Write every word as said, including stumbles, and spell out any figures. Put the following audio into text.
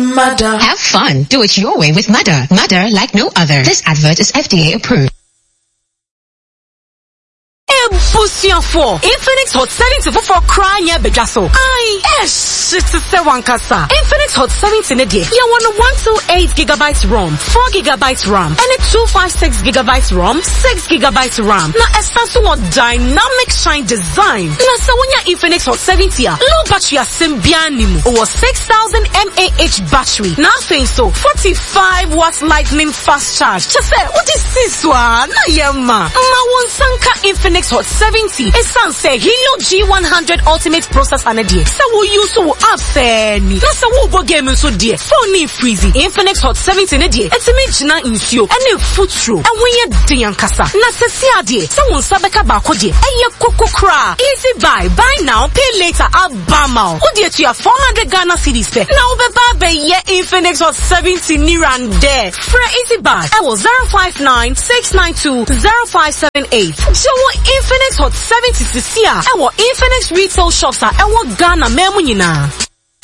Mother. Have fun. Do it your way with Mother. Mother like no other. This advert is F D A approved. Busian for Infinix Hot seventy for crying ya bejaso. Aye, yes, it's a seven kasa. Infinix Hot seventy in a day. You want a one two eight gigabytes ROM, four gigabytes RAM, and a two five six gigabytes ROM, six gigabytes RAM. Now a Samsung dynamic shine design. Now so when you Infinix Hot seventy, low battery a Symbianimu over six thousand milliamp hour battery. Nothing so forty-five watts lightning fast charge. Just say what is this one? Na yema. Ma one sanka Infinix Hot seventy. It sounds say Helio G one hundred Ultimate processor na die. So we use so app say ni. Na so we go game so die. Phone ni freezy. Infinix Hot seventy na die. Etime gina insio. Ene footro. And when you dey kasa. Na se si adie. So won sabeka ba ko die. Eye koko kra. Easy buy. Buy now, pay later. Abama. Who die to your four hundred Ghana cedis pe. Now be ba be ye Infinix Hot seventy ni ran there. Fra easy buy. I was zero five nine six nine two zero five seven eight. So Infinix Hot seventy C C A. I want Infinix retail shops. I want Ghana memu nyina.